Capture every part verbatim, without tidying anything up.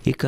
ఇక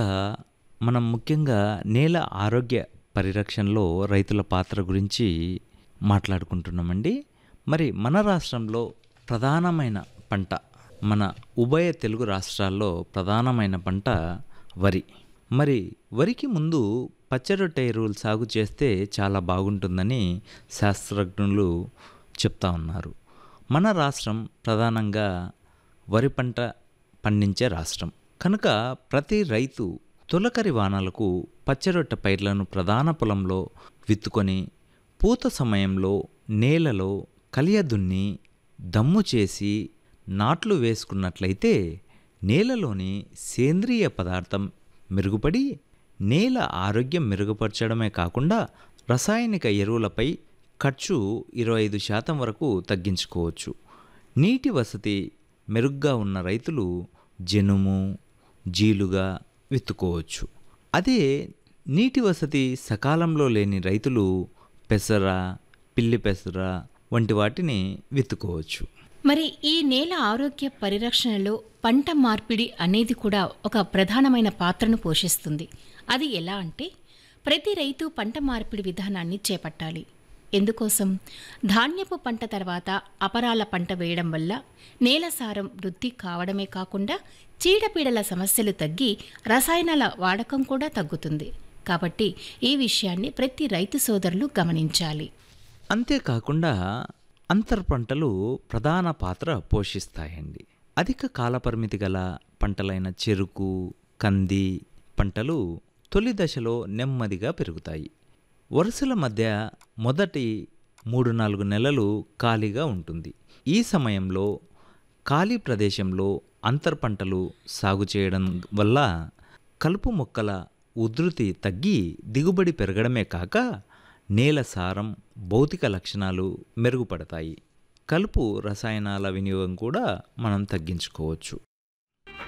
మనం ముఖ్యంగా నేల ఆరోగ్య పరిరక్షణలో రైతుల పాత్ర గురించి మాట్లాడుకుంటున్నామండి. మరి మన రాష్ట్రంలో ప్రధానమైన పంట, మన ఉభయ తెలుగు రాష్ట్రాల్లో ప్రధానమైన పంట వరి. మరి వరికి ముందు పచ్చరొట్ట ఎరువులు సాగు చేస్తే చాలా బాగుంటుందని శాస్త్రజ్ఞులు చెప్తా ఉన్నారు. మన రాష్ట్రం ప్రధానంగా వరి పంట పండించే రాష్ట్రం కనుక ప్రతి రైతు తొలకరి వానలకు పచ్చరొట్ట పైర్లను ప్రధాన పొలంలో విత్తుకొని పూత సమయంలో నేలలో కలియ దున్ని దమ్ము చేసి నాట్లు వేసుకున్నట్లయితే నేలలోని సేంద్రియ పదార్థం మెరుగుపడి నేల ఆరోగ్యం మెరుగుపరచడమే కాకుండా రసాయనిక ఎరువులపై ఖర్చు ఇరవై ఐదు శాతం వరకు తగ్గించుకోవచ్చు. నీటి వసతి మెరుగ్గా ఉన్న రైతులు జనుము జీలుగా విత్తుకోవచ్చు. అదే నీటి వసతి సకాలంలో లేని రైతులు పెసర, పిల్లి పెసర వంటి వాటిని విత్తుకోవచ్చు. మరి ఈ నేల ఆరోగ్య పరిరక్షణలో పంట మార్పిడి అనేది కూడా ఒక ప్రధానమైన పాత్రను పోషిస్తుంది. అది ఎలా అంటే ప్రతి రైతు పంట మార్పిడి విధానాన్ని చేపట్టాలి. ఎందుకోసం? ధాన్యపు పంట తర్వాత అపరాల పంట వేయడం వల్ల నేల సారం వృద్ధి కావడమే కాకుండా చీడపీడల సమస్యలు తగ్గి రసాయనాల వాడకం కూడా తగ్గుతుంది. కాబట్టి ఈ విషయాన్ని ప్రతి రైతు సోదరులు గమనించాలి. అంతేకాకుండా అంతర్ పంటలు ప్రధాన పాత్ర పోషిస్తాయండి. అధిక కాలపరిమితి గల పంటలైన చెరుకు, కంది పంటలు తొలి దశలో నెమ్మదిగా పెరుగుతాయి. వరుసల మధ్య మొదటి మూడు నాలుగు నెలలు ఖాళీగా ఉంటుంది. ఈ సమయంలో ఖాళీ ప్రదేశంలో అంతర్ పంటలు సాగు చేయడం వల్ల కలుపు మొక్కల ఉధృతి తగ్గి దిగుబడి పెరగడమే కాక నేల సారం, భౌతిక లక్షణాలు మెరుగుపడతాయి. కలుపు రసాయనాల వినియోగం కూడా మనం తగ్గించుకోవచ్చు.